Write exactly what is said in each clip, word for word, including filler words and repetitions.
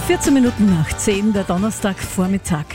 vierzehn Minuten nach zehn, der Donnerstagvormittag.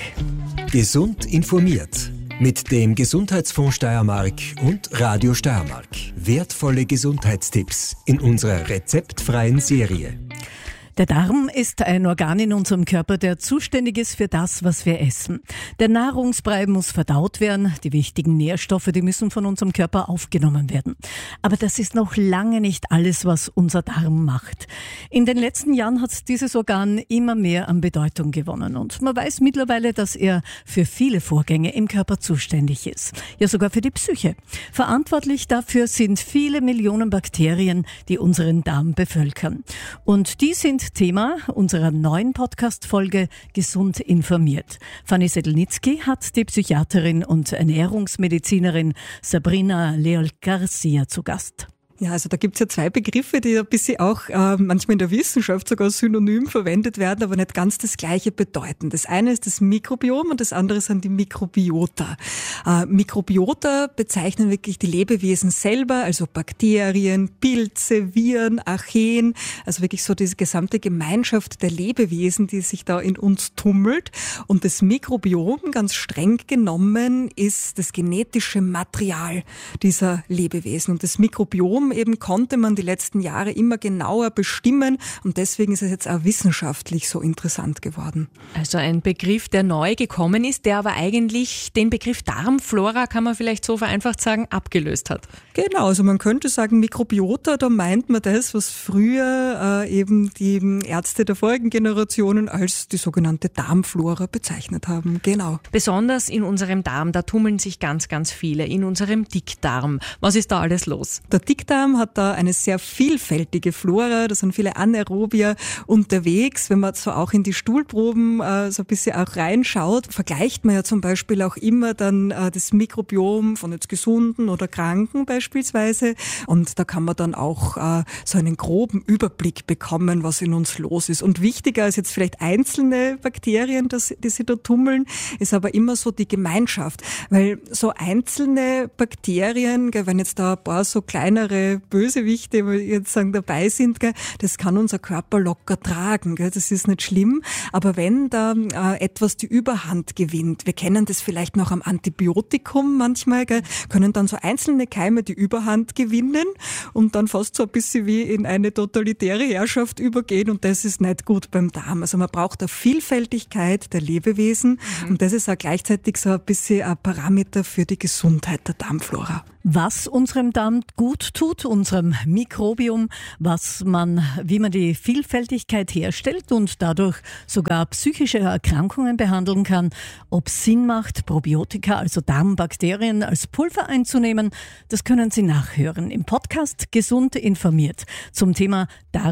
Gesund informiert mit dem Gesundheitsfonds Steiermark und Radio Steiermark. Wertvolle Gesundheitstipps in unserer rezeptfreien Serie. Der Darm ist ein Organ in unserem Körper, der zuständig ist für das, was wir essen. Der Nahrungsbrei muss verdaut werden, die wichtigen Nährstoffe, die müssen von unserem Körper aufgenommen werden. Aber das ist noch lange nicht alles, was unser Darm macht. In den letzten Jahren hat dieses Organ immer mehr an Bedeutung gewonnen und man weiß mittlerweile, dass er für viele Vorgänge im Körper zuständig ist. Ja, sogar für die Psyche. Verantwortlich dafür sind viele Millionen Bakterien, die unseren Darm bevölkern. Und die sind Thema unserer neuen Podcast-Folge Gesund informiert. Fanny Sedlnitzky hat die Psychiaterin und Ernährungsmedizinerin Sabrina Leal-Garcia zu Gast. Ja, also da gibt's ja zwei Begriffe, die ein bisschen auch äh, manchmal in der Wissenschaft sogar synonym verwendet werden, aber nicht ganz das Gleiche bedeuten. Das eine ist das Mikrobiom und das andere sind die Mikrobiota. Äh, Mikrobiota bezeichnen wirklich die Lebewesen selber, also Bakterien, Pilze, Viren, Archeen, also wirklich so diese gesamte Gemeinschaft der Lebewesen, die sich da in uns tummelt. Und das Mikrobiom, ganz streng genommen, ist das genetische Material dieser Lebewesen. Und das Mikrobiom eben konnte man die letzten Jahre immer genauer bestimmen und deswegen ist es jetzt auch wissenschaftlich so interessant geworden. Also ein Begriff, der neu gekommen ist, der aber eigentlich den Begriff Darmflora, kann man vielleicht so vereinfacht sagen, abgelöst hat. Genau, also man könnte sagen Mikrobiota, da meint man das, was früher äh, eben die Ärzte der vorigen Generationen als die sogenannte Darmflora bezeichnet haben. Genau. Besonders in unserem Darm, da tummeln sich ganz, ganz viele, in unserem Dickdarm. Was ist da alles los? Der Dickdarm hat da eine sehr vielfältige Flora, da sind viele Anaerobier unterwegs. Wenn man so auch in die Stuhlproben äh, so ein bisschen auch reinschaut, vergleicht man ja zum Beispiel auch immer dann äh, das Mikrobiom von jetzt Gesunden oder Kranken beispielsweise und da kann man dann auch äh, so einen groben Überblick bekommen, was in uns los ist. Und wichtiger als jetzt vielleicht einzelne Bakterien, das, die sich da tummeln, ist aber immer so die Gemeinschaft, weil so einzelne Bakterien, wenn jetzt da ein paar so kleinere Bösewichte, die jetzt sagen, dabei sind, gell, das kann unser Körper locker tragen, gell, das ist nicht schlimm. Aber wenn da äh, etwas die Überhand gewinnt, wir kennen das vielleicht noch am Antibiotikum manchmal, gell, können dann so einzelne Keime die Überhand gewinnen und dann fast so ein bisschen wie in eine totalitäre Herrschaft übergehen und das ist nicht gut beim Darm. Also man braucht eine Vielfältigkeit der Lebewesen mhm. und das ist auch gleichzeitig so ein bisschen ein Parameter für die Gesundheit der Darmflora. Was unserem Darm gut tut, unserem Mikrobiom, was man, wie man die Vielfältigkeit herstellt und dadurch sogar psychische Erkrankungen behandeln kann, ob es Sinn macht, Probiotika, also Darmbakterien als Pulver einzunehmen, das können Sie nachhören im Podcast Gesund informiert zum Thema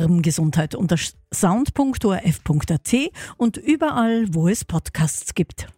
Darmgesundheit unter sound punkt o r f punkt a t und überall, wo es Podcasts gibt.